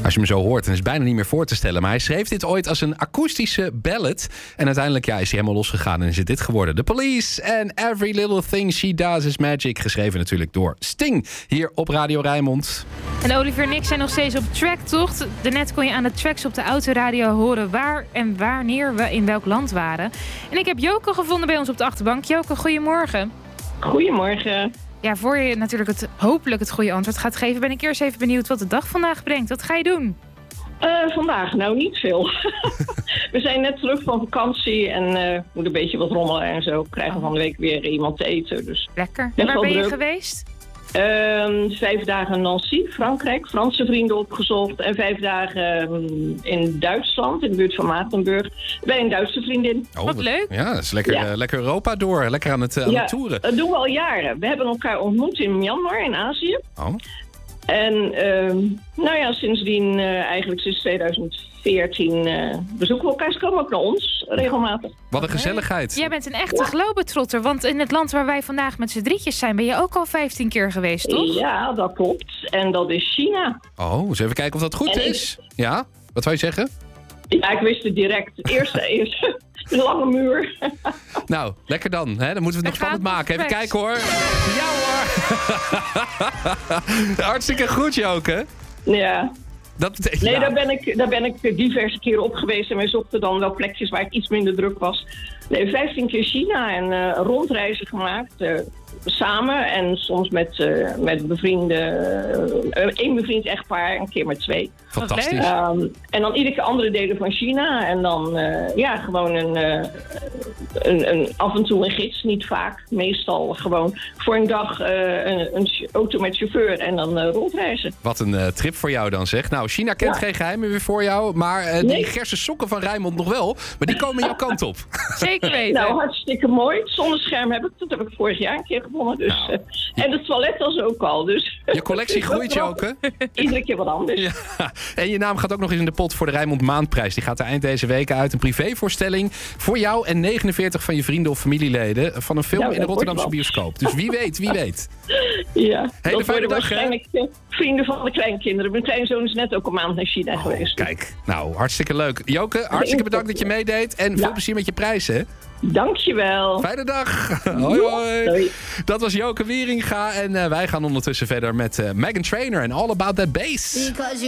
Als je hem zo hoort, dan is het bijna niet meer voor te stellen. Maar hij schreef dit ooit als een akoestische ballad. En uiteindelijk is hij helemaal losgegaan en is het dit geworden. The Police and Every Little Thing She Does Is Magic. Geschreven natuurlijk door Sting, hier op Radio Rijnmond. En Olivier en ik zijn nog steeds op tracktocht. Daarnet kon je aan de tracks op de autoradio horen waar en wanneer we in welk land waren. En ik heb Joke gevonden bij ons op de achterbank. Joke, goedemorgen. Goedemorgen. Ja, voor je natuurlijk hopelijk het goede antwoord gaat geven, ben ik eerst even benieuwd wat de dag vandaag brengt. Wat ga je doen? Vandaag nou niet veel. We zijn net terug van vakantie en moet een beetje wat rommelen en zo. Krijgen van de week weer iemand te eten. Dus lekker. En waar ben je geweest? 5 dagen Nancy, Frankrijk. Franse vrienden opgezocht. En 5 dagen in Duitsland, in de buurt van Maartenburg. Bij een Duitse vriendin. Oh, wat leuk. Ja, dat is lekker, lekker Europa door. Lekker aan het toeren. Dat doen we al jaren. We hebben elkaar ontmoet in Myanmar, in Azië. Oh. En sindsdien, eigenlijk sinds 2014, bezoeken we elkaar. Ze komen ook naar ons, regelmatig. Wat een gezelligheid. Jij bent een echte globetrotter, want in het land waar wij vandaag met z'n drietjes zijn, ben je ook al 15 keer geweest, toch? Ja, dat klopt. En dat is China. Oh, eens even kijken of dat goed is. Ja, wat wou je zeggen? Ja, ik wist het direct. Eerst de lange muur. Nou, lekker dan. Hè? Dan moeten we het nog spannend maken. Even kijken hoor. Ja hoor. Hartstikke goed, Joke. Ja. Dat betekent, nee, daar ben ik diverse keren op geweest. En wij zochten dan wel plekjes waar het iets minder druk was. Nee, 15 keer China en rondreizen gemaakt. Samen en soms met bevrienden. 1 bevriend echtpaar, een keer met 2. Fantastisch. En dan iedere keer andere delen van China. En dan gewoon een af en toe een gids, niet vaak. Meestal gewoon voor een dag een auto met chauffeur en dan rondreizen. Wat een trip voor jou dan zeg. Nou, China kent geen geheimen weer voor jou. Maar die gersen sokken van Rijnmond nog wel. Maar die komen jouw kant op. Zeker weten. Nou, hartstikke mooi. Het zonnescherm dat heb ik vorig jaar een keer gewonnen. Dus, en het toilet was ook al. Dus. Je collectie groeit, Joke. Iedere keer wat anders. Ja. En je naam gaat ook nog eens in de pot voor de Rijnmond Maandprijs. Die gaat er eind deze week uit. Een privévoorstelling voor jou en 49 van je vrienden of familieleden. Van een film in de Rotterdamse bioscoop. Dus wie weet, wie weet. Ja, hele fijne dag, waarschijnlijk vrienden van de kleinkinderen. Mijn kleinzoon is net ook een maand naar China geweest. Kijk, nou, hartstikke leuk. Joke, hartstikke bedankt dat je meedeed. En veel plezier met je prijzen. Dankjewel. Fijne dag. Hoi, hoi. Doei. Dat was Joke Wieringa. En wij gaan ondertussen verder met Meghan Trainor en All About That Bass.